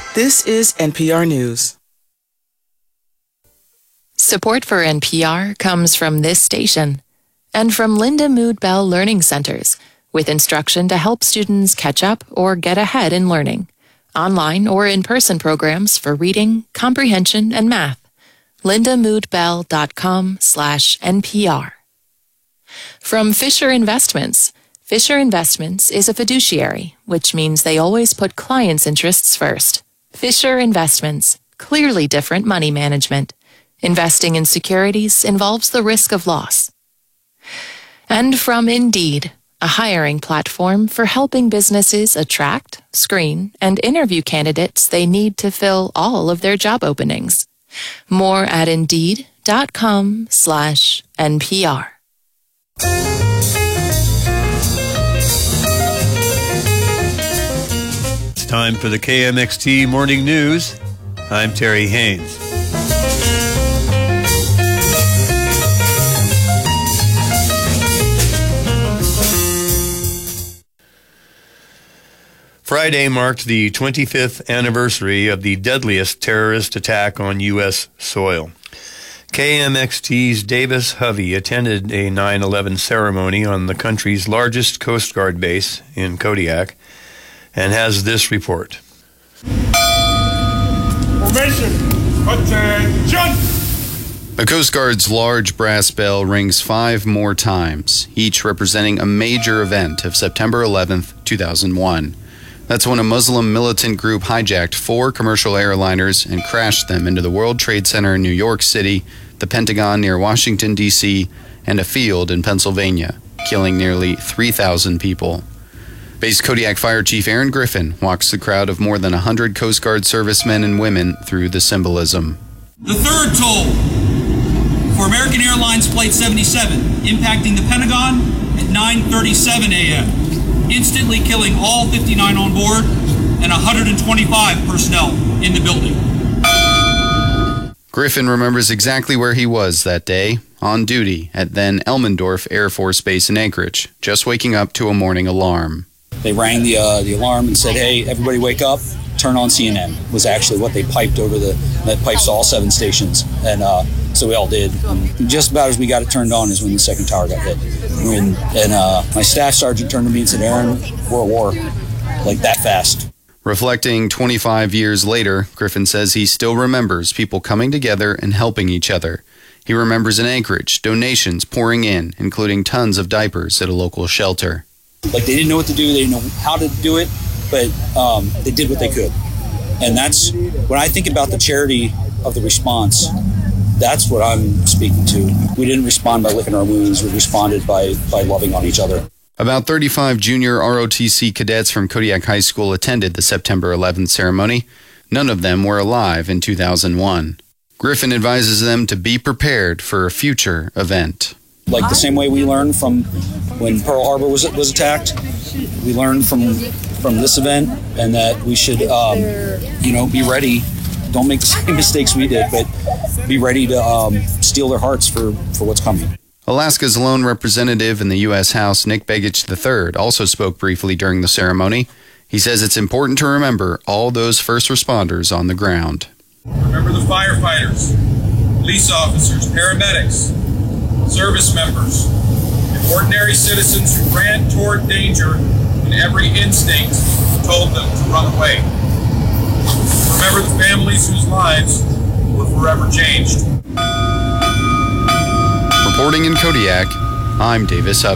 This is NPR News. Support for NPR comes from this station and from Linda Mood Bell Learning Centers, with instruction to help students catch up or get ahead in learning. Online or in-person programs for reading, comprehension, and math. lindamoodbell.com/NPR. From Fisher Investments. Fisher Investments is a fiduciary, which means they always put clients' interests first. Fisher Investments, clearly different money management. Investing in securities involves the risk of loss. And from Indeed, a hiring platform for helping businesses attract, screen, and interview candidates they need to fill all of their job openings. More at Indeed.com/NPR. It's time for the KMXT Morning News. I'm Terry Haynes. Friday marked the 25th anniversary of the deadliest terrorist attack on U.S. soil. KMXT's Davis Hovey attended a 9/11 ceremony on the country's largest Coast Guard base in Kodiak and has this report. Formation, attention! The Coast Guard's large brass bell rings 5 more times, each representing a major event of September 11th, 2001. That's when a Muslim militant group hijacked 4 commercial airliners and crashed them into the World Trade Center in New York City, the Pentagon near Washington, D.C., and a field in Pennsylvania, killing nearly 3,000 people. Base Kodiak Fire Chief Aaron Griffin walks the crowd of more than 100 Coast Guard servicemen and women through the symbolism. The third toll for American Airlines Flight 77, impacting the Pentagon at 9:37 a.m., instantly killing all 59 on board and 125 personnel in the building. Griffin remembers exactly where he was that day, on duty at then Elmendorf Air Force Base in Anchorage, just waking up to a morning alarm. They rang the alarm and said, "Hey, everybody wake up, turn on CNN," was actually what they piped over that pipes to all 7 stations. And so we all did. And just about as we got it turned on is when the second tower got hit. And my staff sergeant turned to me and said, "Aaron, we're at war," like that fast. Reflecting 25 years later, Griffin says he still remembers people coming together and helping each other. He remembers in Anchorage, donations pouring in, including tons of diapers at a local shelter. Like they didn't know what to do, they didn't know how to do it, but they did what they could. And that's, when I think about the charity of the response, that's what I'm speaking to. We didn't respond by licking our wounds, we responded by loving on each other. About 35 junior ROTC cadets from Kodiak High School attended the September 11th ceremony. None of them were alive in 2001. Griffin advises them to be prepared for a future event. Like the same way we learned from when Pearl Harbor was attacked, we learned from this event, and that we should, be ready. Don't make the same mistakes we did, but be ready to steal their hearts for what's coming. Alaska's lone representative in the U.S. House, Nick Begich III, also spoke briefly during the ceremony. He says it's important to remember all those first responders on the ground. Remember the firefighters, police officers, paramedics, service members, and ordinary citizens who ran toward danger when every instinct told them to run away. Remember the families whose lives were forever changed. Reporting in Kodiak, I'm Davis Hovey.